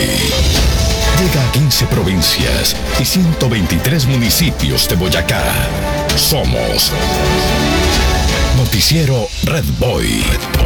Llega a 15 provincias y 123 municipios de Boyacá. Somos Noticiero Red Boy.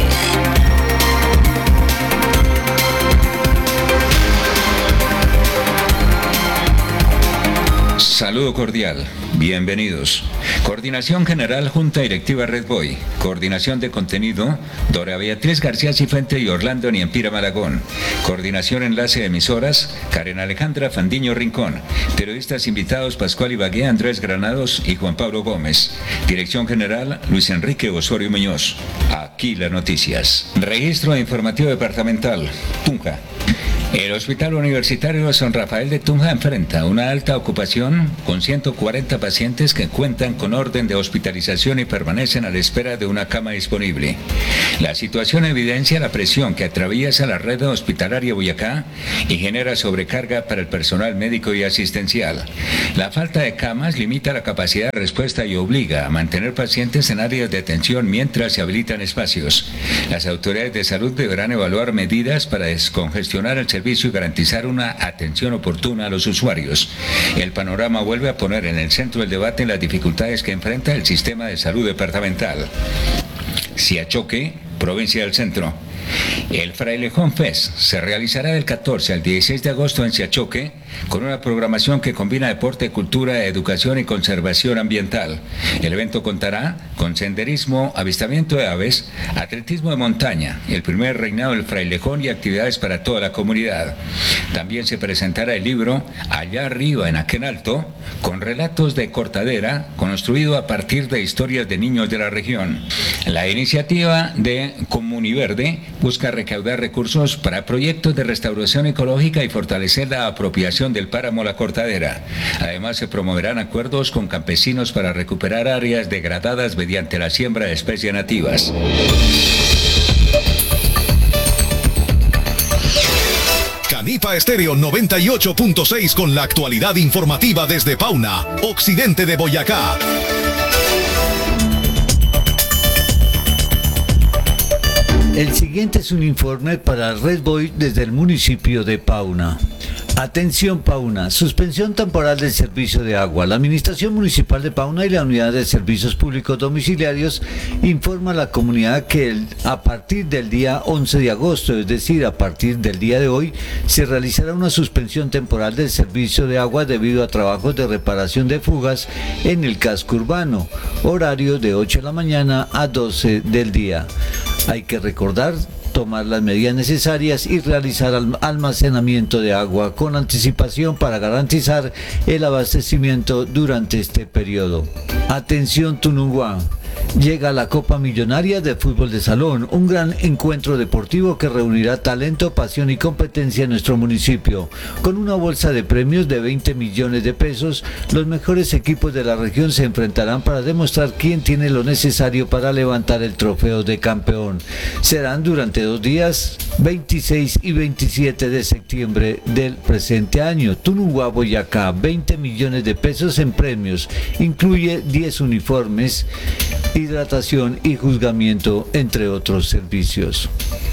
Saludo cordial, bienvenidos. Coordinación General Junta Directiva Red Boy. Coordinación de contenido, Dora Beatriz García Cifuente y Orlando Niempira Malagón. Coordinación Enlace de Emisoras, Karen Alejandra Fandiño Rincón. Periodistas invitados, Pascual Ibagué, Andrés Granados y Juan Pablo Gómez. Dirección General, Luis Enrique Osorio Muñoz. Aquí las noticias. Registro Informativo Departamental, Tunja. El Hospital Universitario San Rafael de Tunja enfrenta una alta ocupación con 140 pacientes que cuentan con orden de hospitalización y permanecen a la espera de una cama disponible. La situación evidencia la presión que atraviesa la red hospitalaria Boyacá y genera sobrecarga para el personal médico y asistencial. La falta de camas limita la capacidad de respuesta y obliga a mantener pacientes en áreas de atención mientras se habilitan espacios. Las autoridades de salud deberán evaluar medidas para descongestionar el servicio y garantizar una atención oportuna a los usuarios. El panorama vuelve a poner en el centro del debate las dificultades que enfrenta el sistema de salud departamental. Siachoque, provincia del Centro. El Frailejón Fest se realizará del 14 al 16 de agosto en Siachoque con una programación que combina deporte, cultura, educación y conservación ambiental. El evento contará con senderismo, avistamiento de aves, atletismo de montaña, el primer reinado del Frailejón y actividades para toda la comunidad. También se presentará el libro Allá arriba en Aquel Alto, con relatos de cortadera, construido a partir de historias de niños de la región. La iniciativa de Comuniverde busca recaudar recursos para proyectos de restauración ecológica y fortalecer la apropiación del páramo La Cortadera. Además, se promoverán acuerdos con campesinos para recuperar áreas degradadas mediante la siembra de especies nativas. Canipa Estéreo 98.6 con la actualidad informativa desde Pauna, occidente de Boyacá. El siguiente es un informe para Red Boy desde el municipio de Pauna. Atención Pauna, suspensión temporal del servicio de agua. La Administración Municipal de Pauna y la Unidad de Servicios Públicos Domiciliarios informa a la comunidad que a partir del día 11 de agosto, es decir, a partir del día de hoy, se realizará una suspensión temporal del servicio de agua debido a trabajos de reparación de fugas en el casco urbano, horario de 8 de la mañana a 12 del día. Hay que recordar tomar las medidas necesarias y realizar almacenamiento de agua con anticipación para garantizar el abastecimiento durante este periodo. Atención Tununguá. Llega la Copa Millonaria de Fútbol de Salón, un gran encuentro deportivo que reunirá talento, pasión y competencia en nuestro municipio. Con una bolsa de premios de 20 millones de pesos, los mejores equipos de la región se enfrentarán para demostrar quién tiene lo necesario para levantar el trofeo de campeón. Serán durante 2 días, 26 y 27 de septiembre del presente año. Tununguá, Boyacá, 20 millones de pesos en premios, incluye 10 uniformes, hidratación y juzgamiento, entre otros servicios.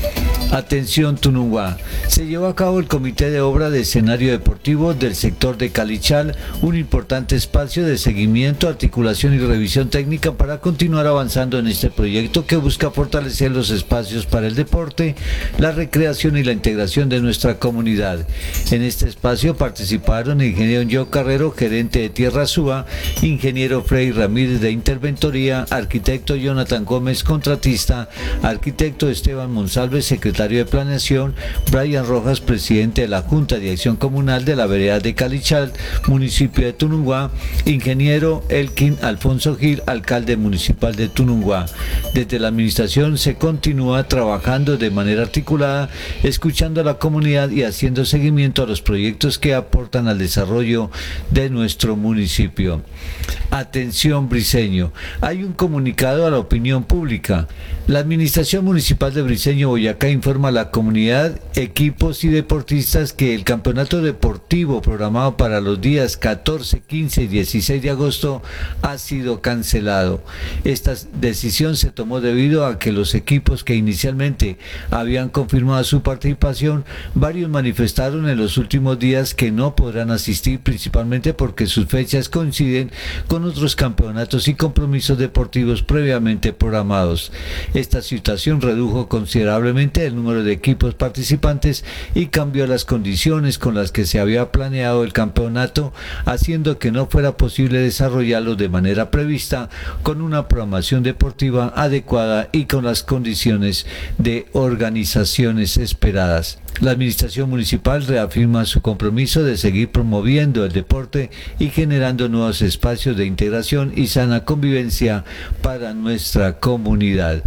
Atención Tununguá, se llevó a cabo el Comité de Obra de Escenario Deportivo del sector de Calichal, un importante espacio de seguimiento, articulación y revisión técnica para continuar avanzando en este proyecto que busca fortalecer los espacios para el deporte, la recreación y la integración de nuestra comunidad. En este espacio participaron el ingeniero Joe Carrero, gerente de Tierra Súa, ingeniero Frei Ramírez de Interventoría, arquitecto Jonathan Gómez, contratista, arquitecto Esteban Monsalve, secretario de Planeación, Brian Rojas, presidente de la Junta de Acción Comunal de la Vereda de Calichal, municipio de Tununguá, ingeniero Elkin Alfonso Gil, alcalde municipal de Tununguá. Desde la administración se continúa trabajando de manera articulada, escuchando a la comunidad y haciendo seguimiento a los proyectos que aportan al desarrollo de nuestro municipio. Atención Briceño. Hay un comunicado a la opinión pública. La Administración Municipal de Briceño, Boyacá, informa a la comunidad, equipos y deportistas que el campeonato deportivo programado para los días 14, 15 y 16 de agosto ha sido cancelado. Esta decisión se tomó debido a que los equipos que inicialmente habían confirmado su participación, varios manifestaron en los últimos días que no podrán asistir, principalmente porque sus fechas coinciden con otros campeonatos y compromisos deportivos previamente programados. Esta situación redujo considerablemente el número de equipos participantes y cambió las condiciones con las que se había planeado el campeonato, haciendo que no fuera posible desarrollarlo de manera prevista, con una programación deportiva adecuada y con las condiciones de organizaciones esperadas. La Administración Municipal reafirma su compromiso de seguir promoviendo el deporte y generando nuevos espacios de integración y sana convivencia para nuestra comunidad.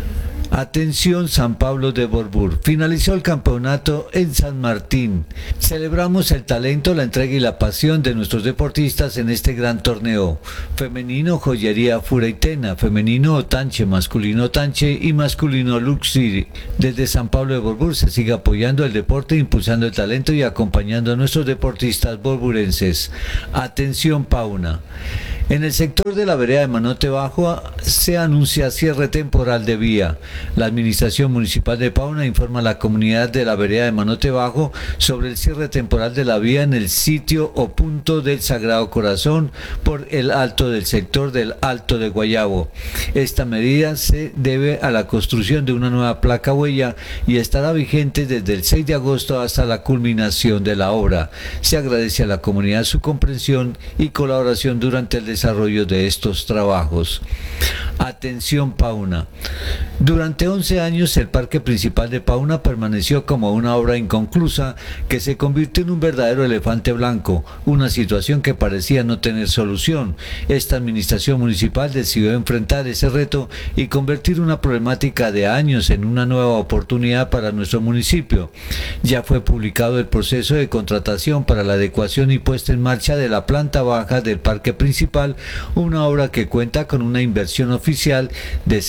Atención San Pablo de Borbur. Finalizó el campeonato en San Martín. Celebramos el talento, la entrega y la pasión de nuestros deportistas en este gran torneo. Femenino Joyería Fureitena, femenino Otanche, masculino Otanche y masculino Luxi. Desde San Pablo de Borbur se sigue apoyando el deporte, impulsando el talento y acompañando a nuestros deportistas borburenses. Atención Pauna. En el sector de la vereda de Manote Bajo se anuncia cierre temporal de vía. La Administración Municipal de Pauna informa a la comunidad de la vereda de Manote Bajo sobre el cierre temporal de la vía en el sitio o punto del Sagrado Corazón por el alto del sector del Alto de Guayabo. Esta medida se debe a la construcción de una nueva placa huella y estará vigente desde el 6 de agosto hasta la culminación de la obra. Se agradece a la comunidad su comprensión y colaboración durante el desarrollo de estos trabajos. Atención Pauna. Durante 11 años el parque principal de Pauna permaneció como una obra inconclusa que se convirtió en un verdadero elefante blanco, una situación que parecía no tener solución. Esta administración municipal decidió enfrentar ese reto y convertir una problemática de años en una nueva oportunidad para nuestro municipio. Ya fue publicado el proceso de contratación para la adecuación y puesta en marcha de la planta baja del parque principal, una obra que cuenta con una inversión oficial de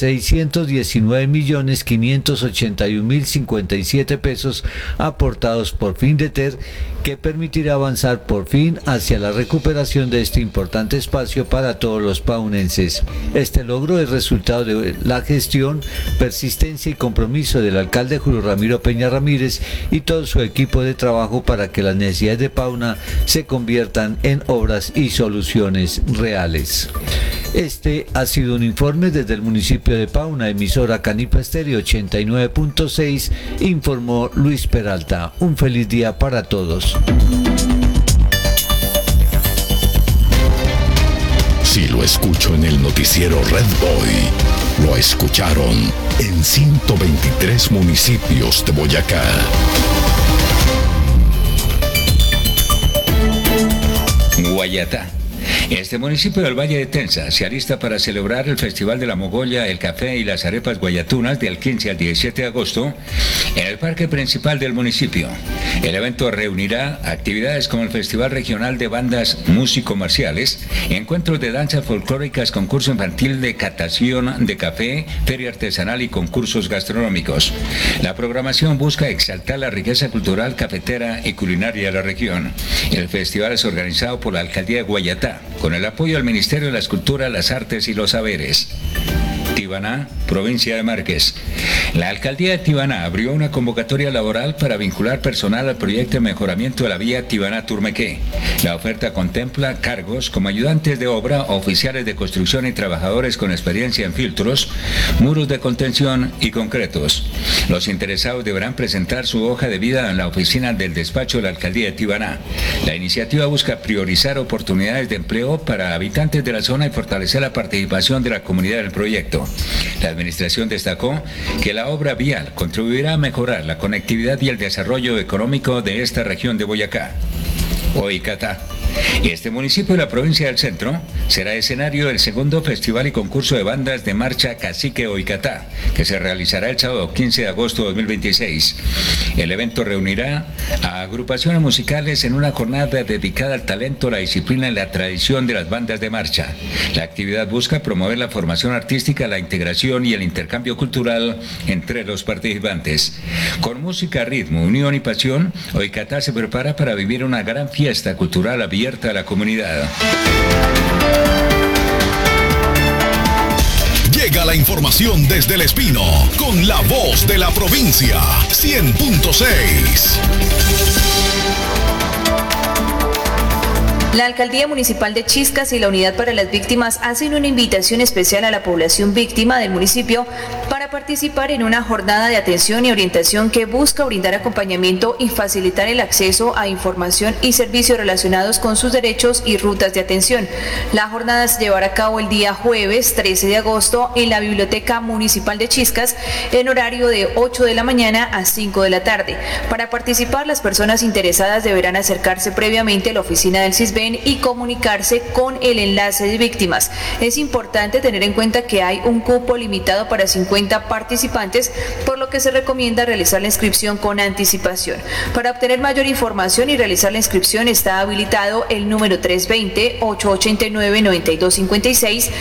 619.581.057 pesos aportados por Findeter, que permitirá avanzar por fin hacia la recuperación de este importante espacio para todos los paunenses. Este logro es resultado de la gestión, persistencia y compromiso del alcalde Julio Ramiro Peña Ramírez y todo su equipo de trabajo para que las necesidades de Pauna se conviertan en obras y soluciones reales. Este ha sido un informe desde el municipio de Pauna, emisora Canipa Estéreo 89.6, informó Luis Peralta. Un feliz día para todos. Si lo escucho en el noticiero Red Boy, lo escucharon en 123 municipios de Boyacá. Guayatá. Este municipio del Valle de Tensa se alista para celebrar el Festival de la Mogolla, el Café y las Arepas Guayatunas del 15 al 17 de agosto en el parque principal del municipio. El evento reunirá actividades como el Festival Regional de Bandas Músico-Marciales, encuentros de danzas folclóricas, concurso infantil de catación de café, feria artesanal y concursos gastronómicos. La programación busca exaltar la riqueza cultural, cafetera y culinaria de la región. El festival es organizado por la Alcaldía de Guayatá, con el apoyo del Ministerio de las Culturas, las Artes y los Saberes. Tibaná, provincia de Márquez. La alcaldía de Tibaná abrió una convocatoria laboral para vincular personal al proyecto de mejoramiento de la vía Tibaná-Turmequé. La oferta contempla cargos como ayudantes de obra, oficiales de construcción y trabajadores con experiencia en filtros, muros de contención y concretos. Los interesados deberán presentar su hoja de vida en la oficina del despacho de la alcaldía de Tibaná. La iniciativa busca priorizar oportunidades de empleo para habitantes de la zona y fortalecer la participación de la comunidad en el proyecto. La administración destacó que la obra vial contribuirá a mejorar la conectividad y el desarrollo económico de esta región de Boyacá. Oicatá. Este municipio de la provincia del Centro será escenario del segundo festival y concurso de bandas de marcha Cacique Oicatá, que se realizará el sábado 15 de agosto de 2026. El evento reunirá a agrupaciones musicales en una jornada dedicada al talento, la disciplina y la tradición de las bandas de marcha. La actividad busca promover la formación artística, la integración y el intercambio cultural entre los participantes. Con música, ritmo, unión y pasión, Hoycatá se prepara para vivir una gran fiesta cultural abierta a la comunidad. Llega la información desde El Espino con la voz de la provincia 100.6. La Alcaldía Municipal de Chiscas y la Unidad para las Víctimas hacen una invitación especial a la población víctima del municipio para participar en una jornada de atención y orientación que busca brindar acompañamiento y facilitar el acceso a información y servicios relacionados con sus derechos y rutas de atención. La jornada se llevará a cabo el día jueves 13 de agosto en la Biblioteca Municipal de Chiscas en horario de 8 de la mañana a 5 de la tarde. Para participar, las personas interesadas deberán acercarse previamente a la oficina del CISBEN y comunicarse con el enlace de víctimas. Es importante tener en cuenta que hay un cupo limitado para 50 participantes, por lo que se recomienda realizar la inscripción con anticipación. Para obtener mayor información y realizar la inscripción está habilitado el número 320-889-9256,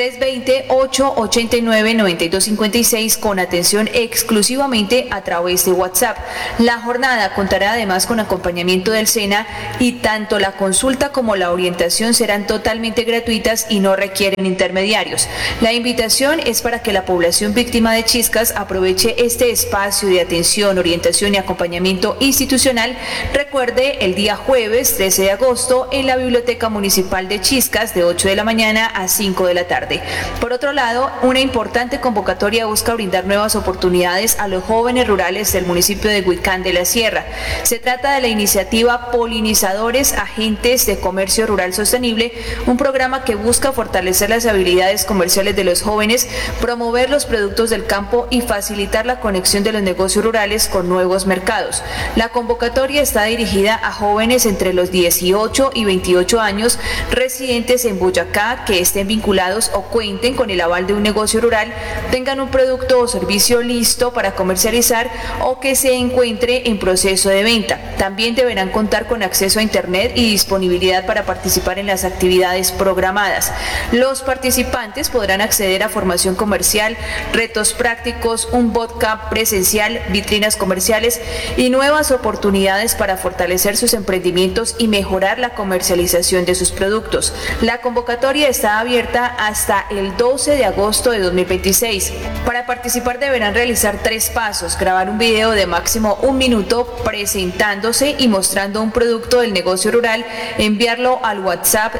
320-889-9256 con atención exclusivamente a través de WhatsApp. La jornada contará además con acompañamiento del SENA y tanto la consulta como la orientación serán totalmente gratuitas y no requieren intermediarios. La invitación es para que la población víctima de Chiscas aproveche este espacio de atención, orientación y acompañamiento institucional. Recuerde, el día jueves 13 de agosto en la Biblioteca Municipal de Chiscas de 8 de la mañana a 5 de la tarde. Por otro lado, una importante convocatoria busca brindar nuevas oportunidades a los jóvenes rurales del municipio de Huicán de la Sierra. Se trata de la iniciativa Polinizadores, Agentes de Comercio Rural Sostenible, un programa que busca fortalecer las habilidades comerciales de los jóvenes, promover los productos del campo y facilitar la conexión de los negocios rurales con nuevos mercados. La convocatoria está dirigida a jóvenes entre los 18 y 28 años, residentes en Boyacá, que estén vinculados o cuenten con el aval de un negocio rural, tengan un producto o servicio listo para comercializar o que se encuentre en proceso de venta. También deberán contar con acceso a Internet y disponibilidad para participar en las actividades programadas. Los participantes podrán acceder a formación comercial, retos prácticos, un bootcamp presencial, vitrinas comerciales y nuevas oportunidades para fortalecer sus emprendimientos y mejorar la comercialización de sus productos. La convocatoria está abierta hasta el 12 de agosto de 2026. Para participar deberán realizar 3 pasos: grabar un video de máximo 1 minuto presentándose y mostrando un producto del negocio rural, enviarlo al WhatsApp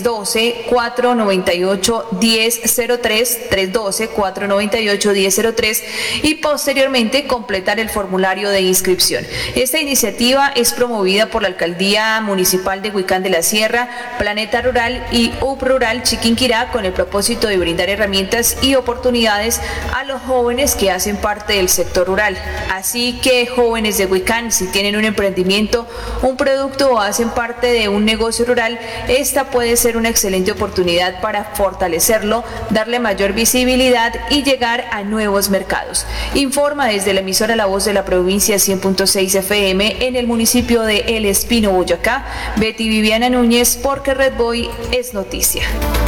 312-498-1003, 312-498-1003 y posteriormente completar el formulario de inscripción. Esta iniciativa es promovida por la Alcaldía Municipal de Huicán de la Sierra, Planeta Rural y UP Rural Chiquinquirá, con el propósito de brindar herramientas y oportunidades a los jóvenes que hacen parte del sector rural. Así que, jóvenes de Huicán, si tienen un emprendimiento, un producto o hacen parte de un negocio rural, esta puede ser una excelente oportunidad para fortalecerlo, darle mayor visibilidad y llegar a nuevos mercados. Informa desde la emisora La Voz de la Provincia 100.6 FM en el municipio de El Espino, Boyacá, Betty Viviana Núñez, porque Red Boy es noticia.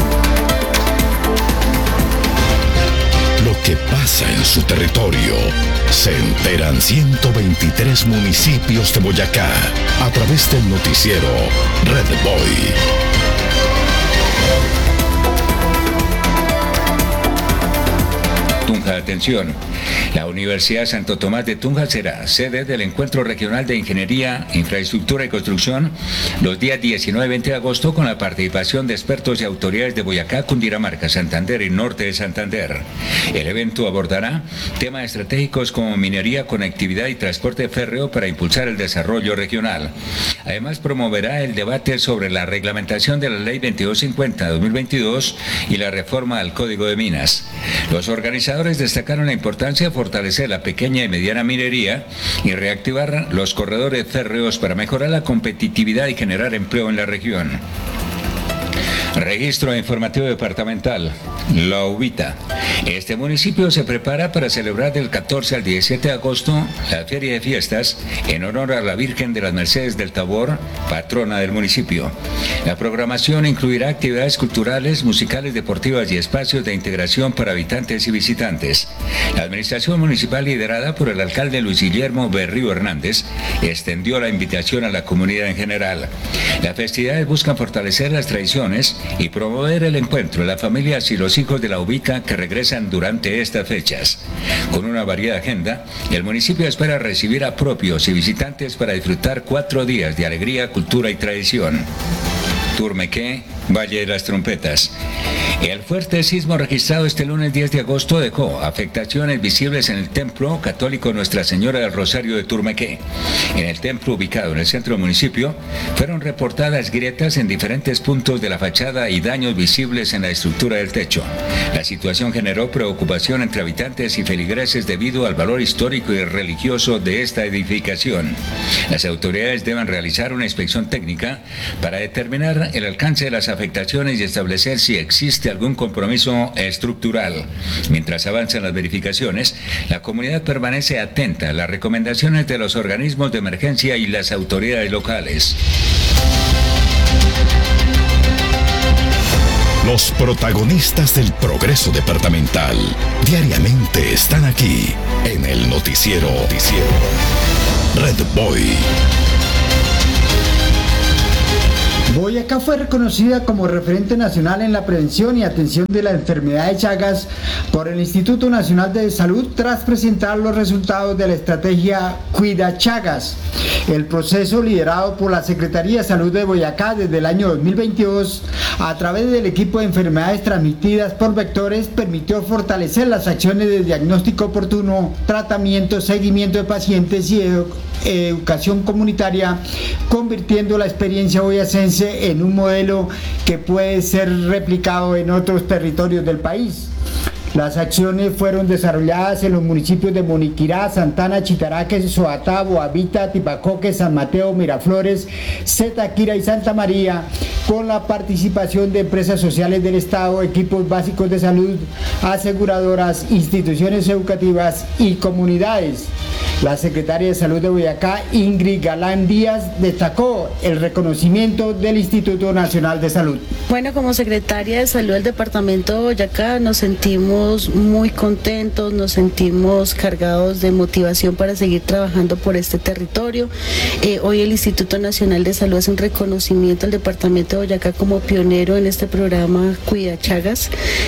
Lo que pasa en su territorio se enteran 123 municipios de Boyacá a través del noticiero Red Boy. Tunja, atención. La Universidad Santo Tomás de Tunja será sede del Encuentro Regional de Ingeniería, Infraestructura y Construcción los días 19 y 20 de agosto, con la participación de expertos y autoridades de Boyacá, Cundinamarca, Santander y Norte de Santander. El evento abordará temas estratégicos como minería, conectividad y transporte férreo para impulsar el desarrollo regional. Además, promoverá el debate sobre la reglamentación de la Ley 2250-2022 y la reforma al Código de Minas. Los organizadores destacaron la importancia de fortalecer la pequeña y mediana minería y reactivar los corredores férreos para mejorar la competitividad y generar empleo en la región. Registro informativo departamental, La Ubita. Este municipio se prepara para celebrar del 14 al 17 de agosto la Feria de Fiestas en honor a la Virgen de las Mercedes del Tabor, patrona del municipio. La programación incluirá actividades culturales, musicales, deportivas y espacios de integración para habitantes y visitantes. La administración municipal, liderada por el alcalde Luis Guillermo Berrío Hernández, extendió la invitación a la comunidad en general. Las festividades buscan fortalecer las tradiciones y promover el encuentro de las familias y los hijos de la Ubita que regresan durante estas fechas. Con una variada agenda, el municipio espera recibir a propios y visitantes para disfrutar 4 días de alegría, cultura y tradición. Turmequé, Valle de las Trompetas. El fuerte sismo registrado este lunes 10 de agosto dejó afectaciones visibles en el templo católico Nuestra Señora del Rosario de Turmequé. En el templo ubicado en el centro del municipio, fueron reportadas grietas en diferentes puntos de la fachada y daños visibles en la estructura del techo. La situación generó preocupación entre habitantes y feligreses debido al valor histórico y religioso de esta edificación. Las autoridades deben realizar una inspección técnica para determinar el alcance de las afectaciones y establecer si existe algún compromiso estructural. Mientras avanzan las verificaciones, la comunidad permanece atenta a las recomendaciones de los organismos de emergencia y las autoridades locales. Los protagonistas del progreso departamental diariamente están aquí en el noticiero Red Boy. Boyacá fue reconocida como referente nacional en la prevención y atención de la enfermedad de Chagas por el Instituto Nacional de Salud tras presentar los resultados de la estrategia Cuida Chagas. El proceso, liderado por la Secretaría de Salud de Boyacá desde el año 2022, a través del equipo de enfermedades transmitidas por vectores, permitió fortalecer las acciones de diagnóstico oportuno, tratamiento, seguimiento de pacientes y educación comunitaria, convirtiendo la experiencia boyacense en un modelo que puede ser replicado en otros territorios del país. Las acciones fueron desarrolladas en los municipios de Moniquirá, Santana, Chitaraque, Soatá, Boavita, Tipacoque, San Mateo, Miraflores, Zetaquira y Santa María, con la participación de empresas sociales del Estado, equipos básicos de salud, aseguradoras, instituciones educativas y comunidades. La secretaria de Salud de Boyacá, Ingrid Galán Díaz, destacó el reconocimiento del Instituto Nacional de Salud. Bueno, como secretaria de Salud del Departamento de Boyacá nos sentimos muy contentos, nos sentimos cargados de motivación para seguir trabajando por este territorio. Hoy el Instituto Nacional de Salud hace un reconocimiento al Departamento de Boyacá como pionero en este programa Cuida Chagas,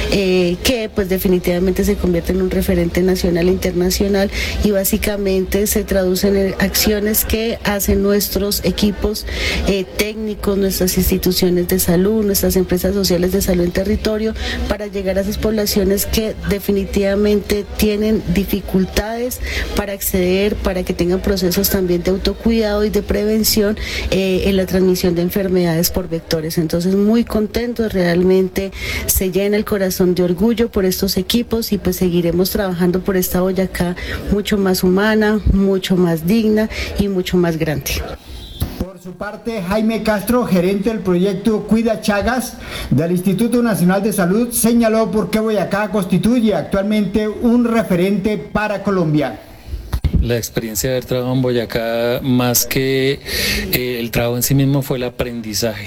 que pues definitivamente se convierte en un referente nacional e internacional y básicamente se traducen en acciones que hacen nuestros equipos técnicos, nuestras instituciones de salud, nuestras empresas sociales de salud en territorio para llegar a esas poblaciones que definitivamente tienen dificultades para acceder, para que tengan procesos también de autocuidado y de prevención en la transmisión de enfermedades por vectores. Entonces muy contentos, realmente se llena el corazón de orgullo por estos equipos y pues seguiremos trabajando por esta Boyacá mucho más humana, mucho más digna y mucho más grande. Por su parte, Jaime Castro, gerente del proyecto Cuida Chagas del Instituto Nacional de Salud, señaló por qué Boyacá constituye actualmente un referente para Colombia. La experiencia de haber trabajado en Boyacá, más que el trabajo en sí mismo, fue el aprendizaje.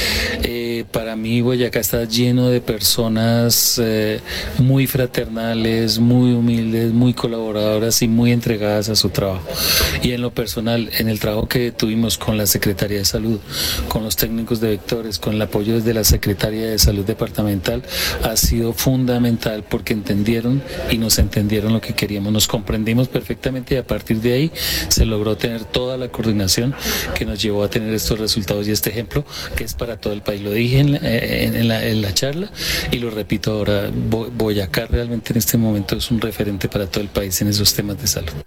Para mí Boyacá está lleno de personas muy fraternales, muy humildes, muy colaboradoras y muy entregadas a su trabajo. Y en lo personal, en el trabajo que tuvimos con la Secretaría de Salud, con los técnicos de vectores, con el apoyo desde la Secretaría de Salud Departamental, ha sido fundamental porque entendieron y nos entendieron lo que queríamos, nos comprendimos perfectamente y a partir de ahí se logró tener toda la coordinación que nos llevó a tener estos resultados y este ejemplo que es para todo el país. Lo dije en la charla y lo repito ahora, Boyacá realmente en este momento es un referente para todo el país en esos temas de salud.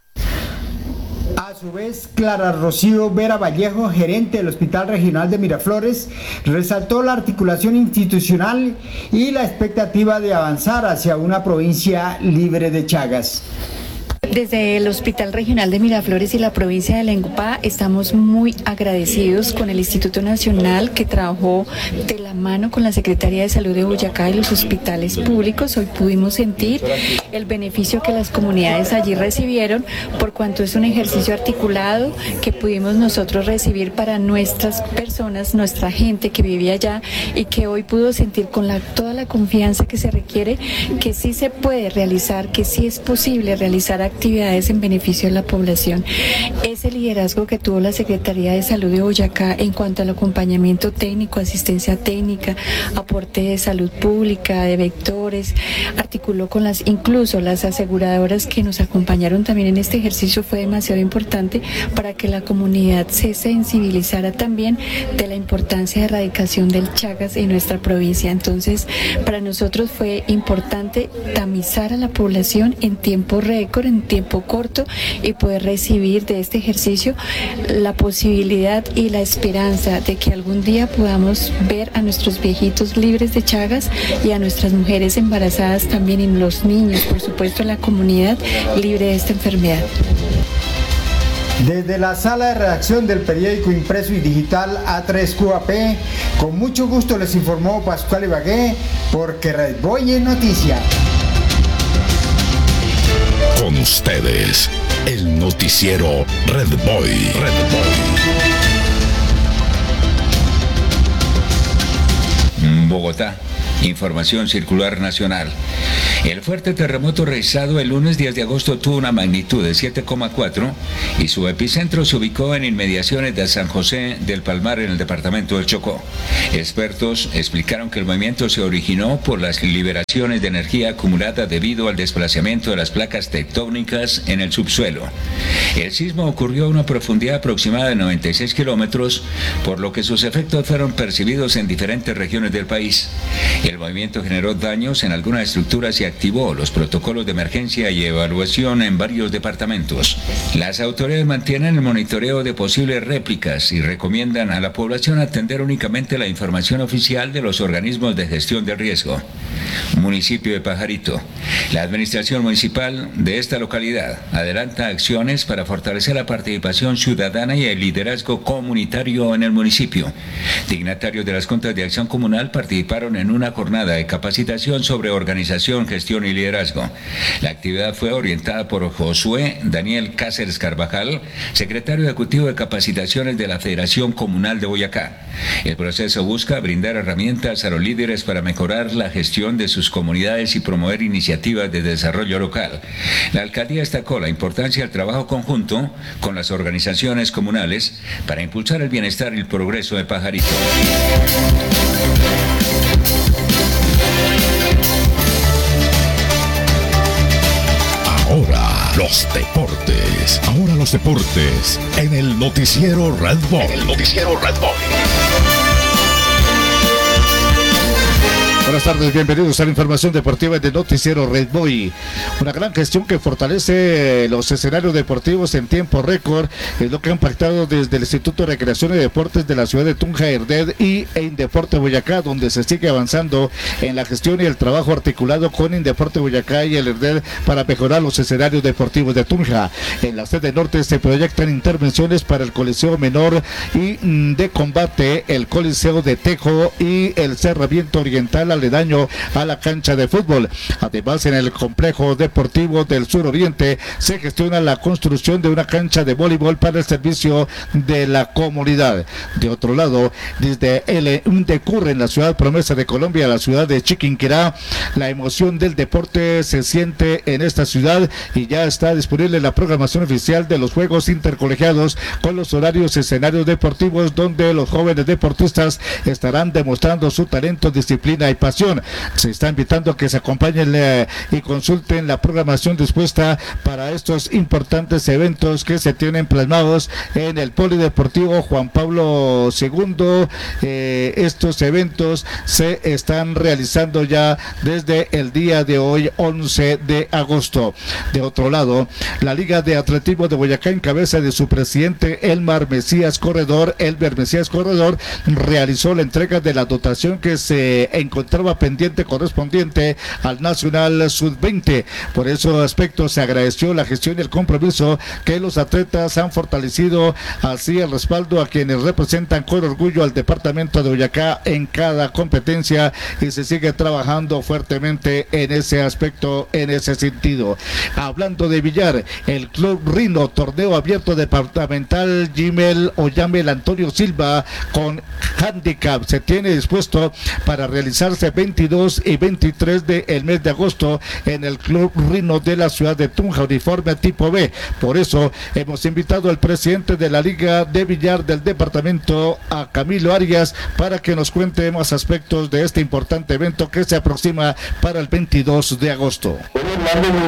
A su vez, Clara Rocío Vera Vallejo, gerente del Hospital Regional de Miraflores, resaltó la articulación institucional y la expectativa de avanzar hacia una provincia libre de Chagas. Desde el Hospital Regional de Miraflores y la provincia de Lengupá estamos muy agradecidos con el Instituto Nacional que trabajó de la mano con la Secretaría de Salud de Boyacá y los hospitales públicos. Hoy pudimos sentir el beneficio que las comunidades allí recibieron, por cuanto es un ejercicio articulado que pudimos nosotros recibir para nuestras personas, nuestra gente que vivía allá, y que hoy pudo sentir con toda la confianza que se requiere, que sí se puede realizar, que sí es posible realizar actividades en beneficio de la población. Ese liderazgo que tuvo la Secretaría de Salud de Boyacá en cuanto al acompañamiento técnico, asistencia técnica, aporte de salud pública, de vectores, articuló con incluso las aseguradoras que nos acompañaron también en este ejercicio, fue demasiado importante para que la comunidad se sensibilizara también de la importancia de erradicación del Chagas en nuestra provincia. Entonces, para nosotros fue importante tamizar a la población en tiempo récord, en tiempo corto, y poder recibir de este ejercicio la posibilidad y la esperanza de que algún día podamos ver a nuestros viejitos libres de Chagas y a nuestras mujeres embarazadas también, y los niños, por supuesto, la comunidad libre de esta enfermedad. Desde la sala de redacción del periódico impreso y digital A3QAP, con mucho gusto les informó Pascual Ibagué, porque Red Boy es noticia. Con ustedes, el noticiero Red Boy. Bogotá. Información circular nacional. El fuerte terremoto registrado el lunes 10 de agosto tuvo una magnitud de 7,4 y su epicentro se ubicó en inmediaciones de San José del Palmar, en el departamento del Chocó. Expertos explicaron que el movimiento se originó por las liberaciones de energía acumulada debido al desplazamiento de las placas tectónicas en el subsuelo. El sismo ocurrió a una profundidad aproximada de 96 kilómetros, por lo que sus efectos fueron percibidos en diferentes regiones del país. El movimiento generó daños en algunas estructuras y activó los protocolos de emergencia y evaluación en varios departamentos. Las autoridades mantienen el monitoreo de posibles réplicas y recomiendan a la población atender únicamente la información oficial de los organismos de gestión del riesgo. Municipio de Pajarito. La administración municipal de esta localidad adelanta acciones para fortalecer la participación ciudadana y el liderazgo comunitario en el municipio. Dignatarios de las juntas de acción comunal participaron en una jornada de capacitación sobre organización, gestión y liderazgo. La actividad fue orientada por Josué Daniel Cáceres Carvajal, secretario ejecutivo de capacitaciones de la Federación Comunal de Boyacá. El proceso busca brindar herramientas a los líderes para mejorar la gestión de sus comunidades y promover iniciativas de desarrollo local. La alcaldía destacó la importancia del trabajo conjunto con las organizaciones comunales para impulsar el bienestar y el progreso de Pajarito. Ahora los deportes en el noticiero Red Boy. Buenas tardes, bienvenidos a la información deportiva de Noticiero Red Boy. Una gran gestión que fortalece los escenarios deportivos en tiempo récord es lo que han pactado desde el Instituto de Recreación y Deportes de la ciudad de Tunja, Herded y Indeporte Boyacá, donde se sigue avanzando en la gestión y el trabajo articulado con Indeporte Boyacá y el Herded para mejorar los escenarios deportivos de Tunja. En la sede norte se proyectan intervenciones para el Coliseo Menor y de Combate, el Coliseo de Tejo y el Cerramiento Oriental aledaño a la cancha de fútbol. Además, en el complejo deportivo del suroriente se gestiona la construcción de una cancha de voleibol para el servicio de la comunidad. De otro lado, desde el UNDECUR en la ciudad promesa de Colombia, la ciudad de Chiquinquirá, la emoción del deporte se siente en esta ciudad y ya está disponible la programación oficial de los Juegos Intercolegiados con los horarios y escenarios deportivos donde los jóvenes deportistas estarán demostrando su talento, disciplina y pasión. Se está invitando a que se acompañen y consulten la programación dispuesta para estos importantes eventos que se tienen plasmados en el Polideportivo Juan Pablo II. Estos eventos se están realizando ya desde el día de hoy, 11 de agosto. De otro lado, la Liga de Atletismo de Boyacá, en cabeza de su presidente Elber Mesías Corredor, realizó la entrega de la dotación que se encontraba encontraba pendiente correspondiente al Nacional Sub-20. Por esos aspectos se agradeció la gestión y el compromiso que los atletas han fortalecido, así el respaldo a quienes representan con orgullo al departamento de Boyacá en cada competencia, y se sigue trabajando fuertemente en ese aspecto, en ese sentido. Hablando de billar, el Club Rino, torneo abierto departamental Gimel o Yamel Antonio Silva con handicap, se tiene dispuesto para realizarse 22 y 23 del mes de agosto en el Club Rino de la ciudad de Tunja, uniforme tipo B. Por eso hemos invitado al presidente de la Liga de Billar del departamento, a Camilo Arias, para que nos cuente más aspectos de este importante evento que se aproxima para el 22 de agosto. Bueno, Orlando, muy